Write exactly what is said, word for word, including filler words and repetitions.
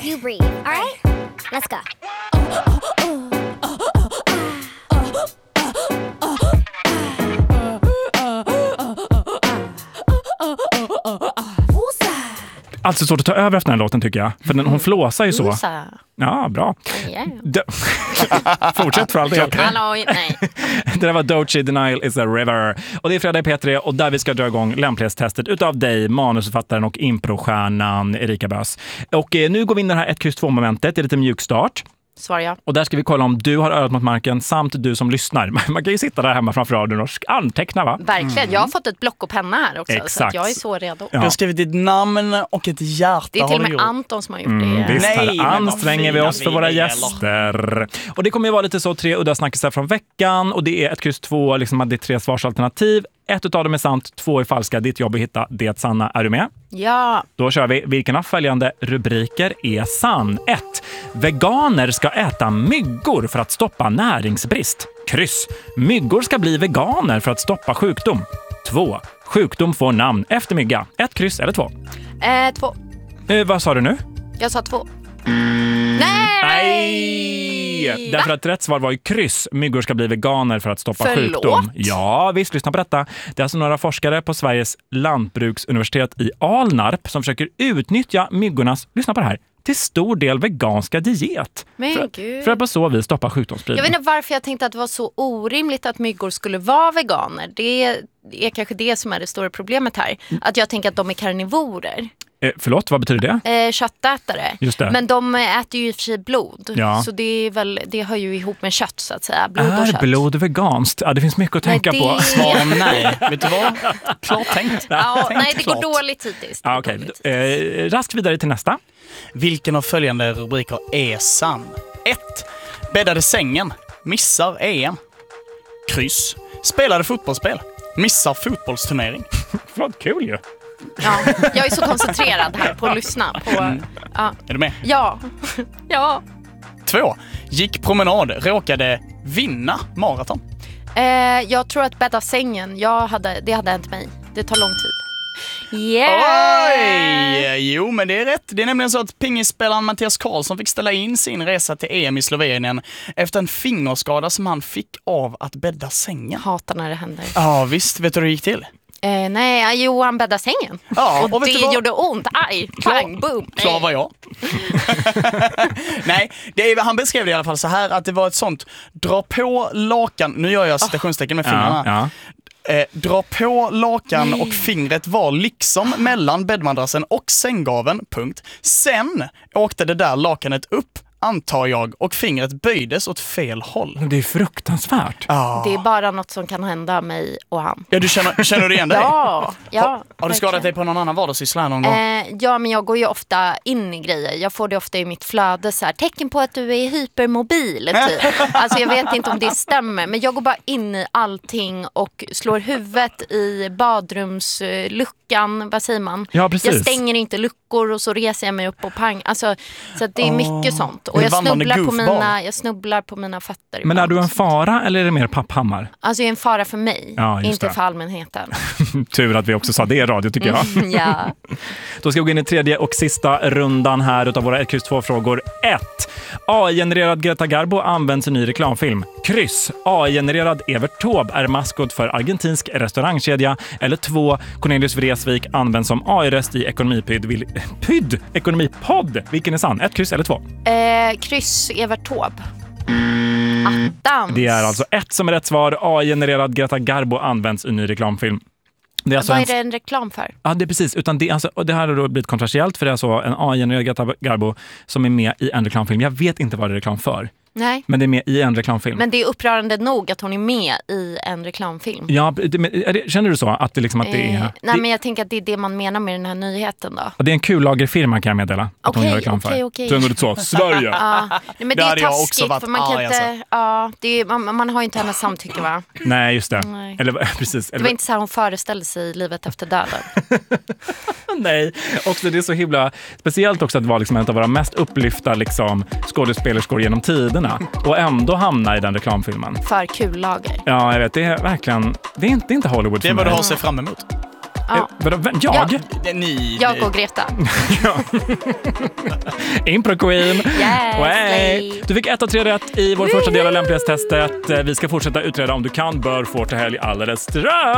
you breathe. All right? Let's go. Alltså svårt att ta över efter den här låten tycker jag. För den, hon flåsar ju så. Ja, bra. Yeah. D- Fortsätt för all del. Hallå, nej. Det där var Doechii, Denial is a River. Och det är fredag i P tre och där vi ska dra igång lämplighetstestet utav dig, manusförfattaren och improstjärnan Erika Bös. Och eh, nu går vi in i det här ett kryss två momentet. Det är lite mjukstart. Svarar jag. Och där ska vi kolla om du har örat mot marken samt du som lyssnar. Man kan ju sitta där hemma framför radion och anteckna, va? Verkligen. Mm. Jag har fått ett block och penna här också. Exakt. Så att jag är så redo. Ja. Jag har skrivit ditt namn och ett hjärta. Det är till och med Anton som har gjort mm, det. Visst, Nej, här anstränger vi oss för våra vi gäster. Och det kommer ju vara lite så tre udda snackisar från veckan. Och det är ett kryss två, liksom att det är tre svarsalternativ. Ett utav dem är sant, två är falska. Ditt jobb är att hitta det sanna. Är du med? Ja. Då kör vi. Vilken av följande rubriker är sann? ett. Veganer ska äta myggor för att stoppa näringsbrist. Kryss. Myggor ska bli veganer för att stoppa sjukdom. två. Sjukdom får namn efter mygga. Ett kryss eller två? Eh, två. Eh, vad sa du nu? Jag sa två. Nej! Nej! Därför att rätt svar var ju kryss. Myggor ska bli veganer för att stoppa Förlåt? sjukdom. Ja, visst, lyssna på detta. Det är alltså några forskare på Sveriges lantbruksuniversitet i Alnarp som försöker utnyttja myggornas, lyssna på det här, till stor del veganska diet. Men för, gud. för att på så vis stoppa sjukdomsspridning. Jag vet inte varför jag tänkte att det var så orimligt att myggor skulle vara veganer. Det är kanske det som är det stora problemet här. Att jag tänker att de är karnivorer. Eh, förlåt, vad betyder det? Eh, köttätare. Just det. Men de äter ju i och för sig blod. Ja. Så det, är väl, det hör ju ihop med kött så att säga. Blod och Är kött. blod veganskt? Ja, det finns mycket att tänka Nej, på. det- Svar nej. Vet du vad? Klart tänkt. Ja, Tänk nej, det klart. går dåligt hittills. Det Ja, går okej. dåligt. Eh, raskt vidare till nästa. Vilken av följande rubriker är sann? ett. Bäddade sängen. Missar E M. Kryss. Spelade fotbollsspel. Missar fotbollsturnering. Förlåt, kul ju. Ja, jag är så koncentrerad här på att lyssna. På, ja. Är du med? Ja. Ja. två. Gick promenad. Råkade vinna maraton. Eh, jag tror att bädda sängen, jag hade, det hade hänt mig. Det tar lång tid. Yeah! Oj! Jo, men det är rätt. Det är nämligen så att pingisspelaren Mattias Karlsson fick ställa in sin resa till E M i Slovenien efter en fingerskada som han fick av att bädda sängen. Hatar när det händer. Ja, visst. Vet du hur det gick till? Eh, nej, jo, han bäddade sängen. Ja, och och vet det du vad? gjorde ont. Aj, pang, boom. Klar var jag. Nej, det är, han beskrev det i alla fall så här att det var ett sånt dra på lakan, nu gör jag citationstecken med fingrarna. Ja, ja. Eh, dra på lakan och fingret var liksom mellan bäddmadrassen och sänggaveln, punkt. Sen åkte det där lakanet upp, antar jag, och fingret böjdes åt fel håll. Det är fruktansvärt. Ah. Det är bara något som kan hända mig och han. Ja, du känner, känner du igen dig? Ja, ja. Har, har du skadat verkligen. dig på någon annan vardagssyssla här någon gång? Eh, ja, men jag går ju ofta in i grejer. Jag får det ofta i mitt flöde så här, tecken på att du är hypermobil typ. Alltså jag vet inte om det stämmer, men jag går bara in i allting och slår huvudet i badrumsluckan, vad säger man? Ja, precis. Jag stänger inte luckor och så reser jag mig upp och pang. Alltså, så att det är mycket sånt. Och Det är jag vandrande snubblar, på goofball. mina, jag snubblar på mina fötter. Men är ibland. du en fara eller är det mer papphammar? Alltså jag är en fara för mig, Ja, just inte det. för allmänheten. Tur att vi också sa det i radio tycker jag. Ja. Då ska vi gå in i tredje och sista rundan här utav våra ett kryss två frågor. ett. A I-genererad Greta Garbo används i ny reklamfilm. Kryss. A I-genererad Evert Taube är maskot för argentinsk restaurangkedja. Eller två. Cornelius Vreeswijk används som A I-röst i ekonomipydd. Vil- pydd? Ekonomipodd. Vilken är sann? Ett kryss eller två? Eh, kryss Evert Taube. Attans. Det är alltså ett som är rätt svar. A I-genererad Greta Garbo används i ny reklamfilm. Det är alltså Vad en... är det en reklam för? Ja, det är precis. Utan det, alltså, och det här har då blivit kontroversiellt för det är alltså en A I-genererad Greta Garbo som är med i en reklamfilm. Jag vet inte vad det är reklam för. Nej. Men det är med i en reklamfilm. Men det är upprörande nog att hon är med i en reklamfilm. Ja, det, men är det, känner du så? Att det, liksom, att det är... Eh, nej, det, men jag tänker att det är det man menar med den här nyheten då. det är en kullagerfirma kan jag meddela. Att hon Okej, gör reklam okej, för. okej. Så ändå så. Sverige! Ja, nej, men det, Det är hade jag också taskigt varit för man kan arg, inte, alltså. ja, det är, man, man har ju inte hennes samtycke, va? Nej, just det. Nej. Eller precis. Det Eller, var inte så här hon föreställde sig livet efter döden. nej, också det är så himla speciellt också att vara liksom en av våra mest upplyfta liksom, skådespelerskor genom tiderna och ändå hamna i den reklamfilmen. För kullager. Ja, jag vet, det är verkligen det är inte, det är inte Hollywood Det för är vad du mig. har att se fram emot. Ja. Eh, vadå, vem? Jag? Ja. Det är ni. Jag och Greta. Impro Queen. Yes, Way. Du fick ett av tre rätt i vår första del av lämplighetstestet. Vi ska fortsätta utreda om du kan, bör, får till helg alldeles strax.